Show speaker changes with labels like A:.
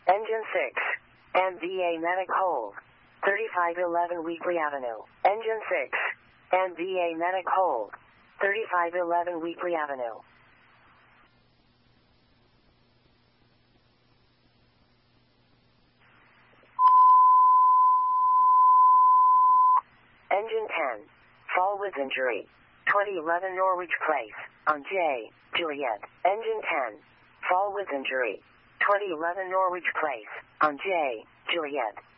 A: Engine 6. MBA Medic hold. 3511 Weekly Avenue. Engine 6. MBA Medic hold. 3511 Weekly Avenue. Engine 10. Fall with injury. 2011 Norwich Place. On J. Juliet. Engine 10. Fall with injury. 2011 Norwich Place. On J. Juliet.